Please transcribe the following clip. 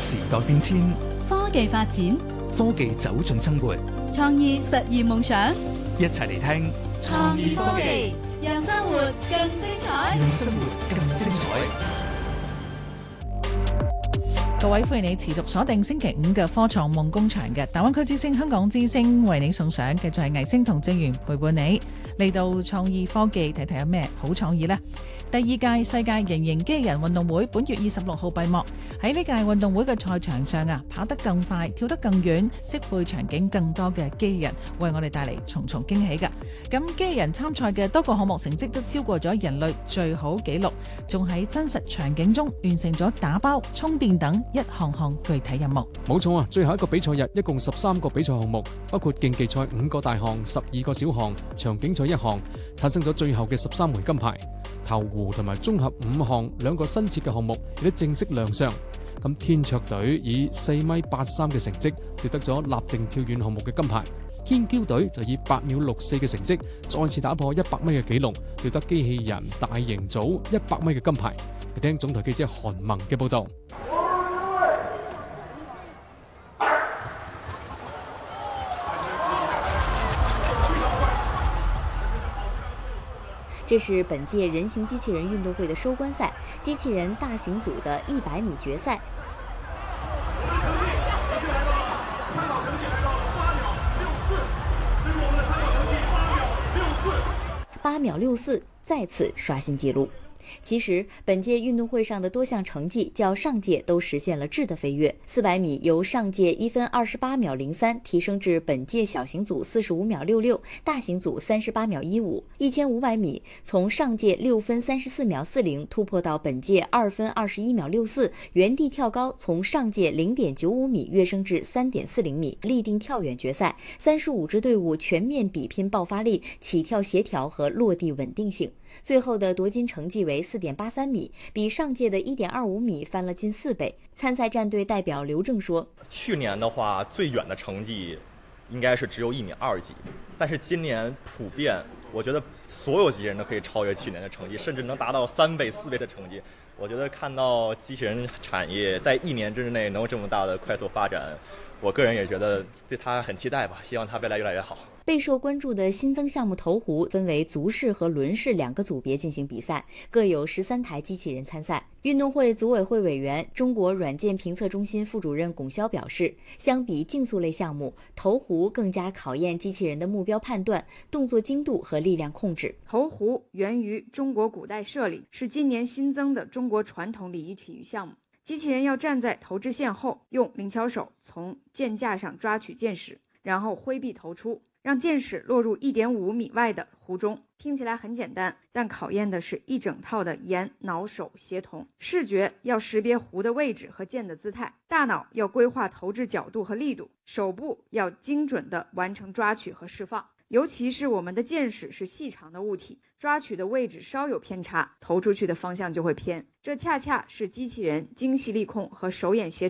時代變遷， 科技發展， 科技走進生活， 創意實現夢想。 一齊嚟聽創意科技，讓生活更精彩。 讓生活更精彩。 各位，歡迎你持續鎖定星期五嘅科創夢工場嘅大灣區之星香港之星，為你送上繼續係藝星同正源陪伴你嚟到創意科技，睇睇有咩好創意呢？第二屆世界人形機器人運動會本月26號閉幕。喺呢屆運動會嘅賽場上啊，跑得更快，跳得更遠，適配場景更多嘅機器人，為我哋帶嚟重重驚喜㗎。咁機器人參賽嘅多個項目成績都超過咗人類最好紀錄，仲喺真實場景中完成咗打包、充電等一項項具體任務。 冇錯啊！最後一個比賽日一共13個比賽項目，包括競技賽5個大項、12個小項、場景賽1項，產生咗最後嘅13枚金牌。投壺同埋綜合5項2個新設嘅項目亦都正式亮相。咁天卓隊以4.83米嘅成績奪得咗立定跳遠項目嘅金牌，天驕隊就以8.64秒嘅成績再次打破100米嘅紀錄，奪得機器人大型組100米嘅金牌。嚟聽總台記者韓萌嘅報道。 这是本届人形机器人运动会的收官赛，机器人大型组的100米决赛。8秒64，再次刷新纪录。其实，本届运动会上的多项成绩较上届都实现了质的飞跃。400米由上届1分28秒03提升至本届小型组45秒66，大型组38秒15。1500米从上届6分34秒40突破到本届2分21秒64，原地跳高从上届0.95米跃升至3.40米，立定跳远决赛。35支队伍全面比拼爆发力、起跳协调和落地稳定性。最后的夺金成绩为4.83米，比上届的1.25米翻了近4倍。参赛战队代表刘正说：“ 去年的话，最远的成绩应该是只有1.2米几，但是今年普遍，我觉得所有机器人都可以超越去年的成绩，甚至能达到3倍、4倍的成绩。我觉得看到机器人产业在1年之内能有这么大的快速发展，我个人也觉得对它很期待吧，希望它未来越来越好。” 备受关注的新增项目投壶分为足式和轮式2个组别进行比赛，各有13台机器人参赛。运动会组委会委员、中国软件评测中心副主任龚潇表示，相比竞速类项目，投壶更加考验机器人的目标判断、动作精度和力量控制。 投壶源于中国古代射礼，是今年新增的中国传统礼仪体育项目。机器人要站在投掷线后，用灵巧手从箭架上抓取箭矢，然后挥臂投出，让箭矢落入1.5米外的壶中。听起来很简单，但考验的是一整套的眼、脑、手协同。视觉要识别壶的位置和箭的姿态，大脑要规划投掷角度和力度，手部要精准地完成抓取和释放。尤其是我们的箭矢是细长的物体，抓取的位置稍有偏差，投出去的方向就会偏。这恰恰是机器人精细力控和手眼协